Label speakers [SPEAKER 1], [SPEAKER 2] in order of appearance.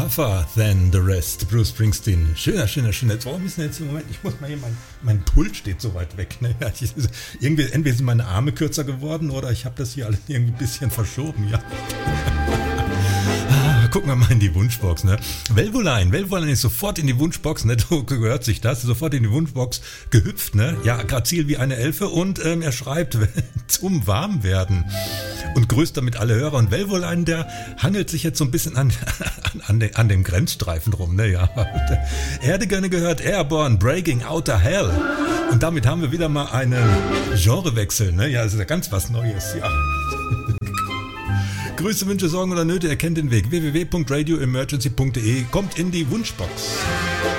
[SPEAKER 1] Tougher Than the Rest, Bruce Springsteen. Schöner. Warum ist denn jetzt im Moment, ich muss mal hier, mein Pult steht so weit weg. Ne? Irgendwie, entweder sind meine Arme kürzer geworden oder ich habe das hier alles irgendwie ein bisschen verschoben. Ja. Gucken wir mal in die Wunschbox, ne? Velvoline ist sofort in die Wunschbox, ne? Du gehört sich das, sofort in die Wunschbox gehüpft, ne? Ja, grazil wie eine Elfe und er schreibt zum Warmwerden und grüßt damit alle Hörer. Und Velvoline, der hangelt sich jetzt so ein bisschen an dem Grenzstreifen rum, ne? Ja. Erde gerne gehört, Airborne, Breaking Outer Hell. Und damit haben wir wieder mal einen Genrewechsel, ne? Ja, das ist ja ganz was Neues, ja. Grüße, Wünsche, Sorgen oder Nöte, ihr kennt den Weg. www.radioemergency.de, kommt in die Wunschbox.